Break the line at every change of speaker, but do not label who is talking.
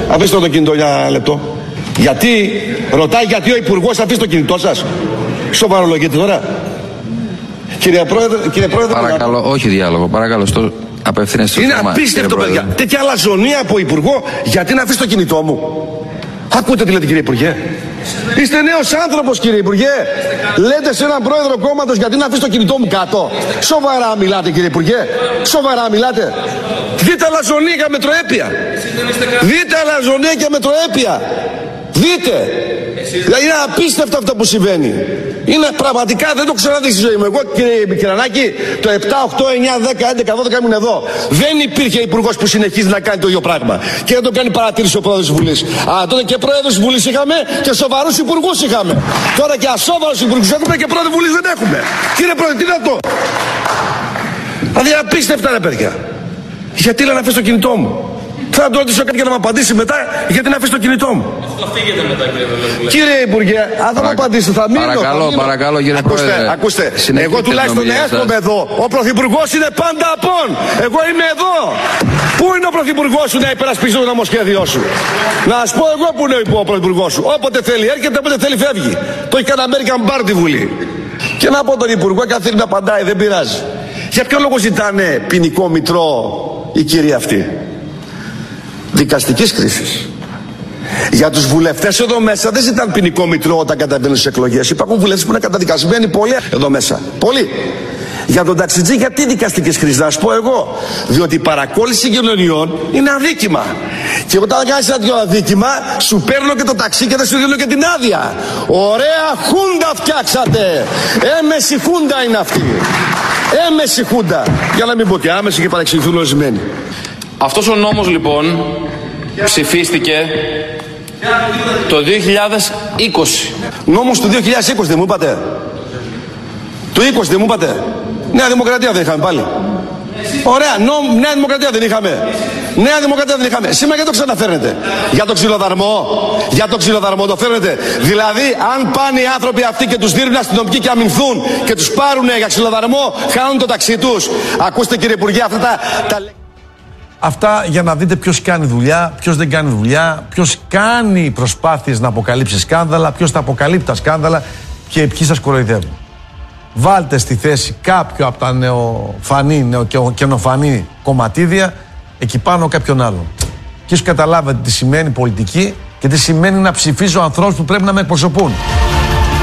Αφήστε το κινητό για ένα λεπτό. Γιατί, ρωτάει γιατί ο Υπουργός αφήσει το κινητό σας. Σοβαρολογείτε τώρα. Κύριε Πρόεδρε.
Παρακαλώ, όχι διάλογο. Παρακαλώ, στο απευθύνεστε στο
είναι
θέμα. Είναι
απίστευτο, παιδιά. Τέτοια αλαζονία από Υπουργό, γιατί να αφήσει το κινητό μου. Ακούτε τι λέτε, κύριε Υπουργέ. Είστε νέος άνθρωπος, κύριε Υπουργέ. Λέτε σε έναν πρόεδρο κόμματος γιατί να αφήσει το κινητό μου κάτω. Σοβαρά μιλάτε, κύριε Υπουργέ. Σοβαρά μιλάτε. Δείτε αλαζονία και μετροέπεια. Δείτε αλαζονία και μετροέπεια. Δείτε. Είναι απίστευτο αυτό που συμβαίνει. Είναι πραγματικά, δεν το ξαναδεί στη ζωή μου. Εγώ, κύριε Κυρανάκη, το 7, 8, 9, 10, 11, 12 ήμουν εδώ. Δεν υπήρχε υπουργός που συνεχίζει να κάνει το ίδιο πράγμα. Και δεν το κάνει παρατήρηση ο πρόεδρος της Βουλής. Αλλά τότε και πρόεδρος της Βουλής είχαμε και σοβαρούς υπουργούς είχαμε. Τώρα και ασόβαρους υπουργούς έχουμε και πρόεδρο Βουλής δεν έχουμε. Κύριε Πρόεδρε, τι είναι αυτό. Δηλαδή απίστευτα ρε παιδιά. Γιατί λέει να αφήσει το κινητό μου. Θα του ρωτήσω κάτι για να μου απαντήσει μετά, γιατί να αφήσει το κινητό μου.
Θα φύγετε μετά,
κύριε Υπουργέ, αν δεν μου απαντήσετε, θα μείνω.
Παρακαλώ, κύριε Πρόεδρε.
Ακούστε, εγώ τουλάχιστον έρχομαι εδώ. Ο Πρωθυπουργός είναι πάντα απόν. Εγώ είμαι εδώ. Πού είναι ο Πρωθυπουργός σου να υπερασπίσει το νομοσχέδιό σου. Να σας πω εγώ που είναι ο Πρωθυπουργός σου. Όποτε θέλει έρχεται, όποτε θέλει φεύγει. Το έχει κάνει American Bar τη Βουλή. Και να πω τον Υπουργό, και αν θέλει να απαντάει, δεν πειράζει. Για ποιο λόγο ζητάνε ποινικό μητρό οι κύριοι αυτοί. Δικαστικής κρίσης. Για τους βουλευτές εδώ μέσα δεν ζητάνε ποινικό μητρό όταν καταβαίνουν στις εκλογές. Υπάρχουν βουλευτές που είναι καταδικασμένοι πολλοί εδώ μέσα. Πολλοί. Για τον ταξιτζή, γιατί δικαστικής κρίσης, να σου πω εγώ. Διότι η παρακόλληση κοινωνιών είναι αδίκημα. Και όταν κάνεις ένα τέτοιο αδίκημα, σου παίρνω και το ταξί και δεν σου δίνω και την άδεια. Ωραία χούντα φτιάξατε. Έμεση χούντα είναι αυτή. Έμεση χούντα. Για να μην πω και άμεση και παρεξηγηθούν ορισμένοι.
Αυτός ο νόμος λοιπόν ψηφίστηκε το 2020.
Νόμος του 2020 δεν μου είπατε. Το 20 δεν μου είπατε. Νέα Δημοκρατία δεν είχαμε πάλι. Ωραία, Νέα Δημοκρατία δεν είχαμε. Νέα Δημοκρατία δεν είχαμε. Σήμερα γιατί το ξαναφέρνετε. Για το ξυλοδαρμό. Για το ξυλοδαρμό το φέρνετε. Δηλαδή, αν πάνε οι άνθρωποι αυτοί και τους δίνουν αστυνομικοί και αμυνθούν και τους πάρουν για ξυλοδαρμό, χάνουν το ταξί τους. Ακούστε, κύριε Υπουργέ, αυτά τα...
Αυτά για να δείτε ποιος κάνει δουλειά, ποιος δεν κάνει δουλειά, ποιος κάνει προσπάθειες να αποκαλύψει σκάνδαλα, ποιος τα αποκαλύπτει τα σκάνδαλα και ποιοι σας κοροϊδεύουν. Βάλτε στη θέση κάποιο από τα καινοφανή κομματίδια εκεί πάνω κάποιον άλλον. Και ίσως καταλάβετε τι σημαίνει πολιτική και τι σημαίνει να ψηφίζω ανθρώπους που πρέπει να με εκπροσωπούν.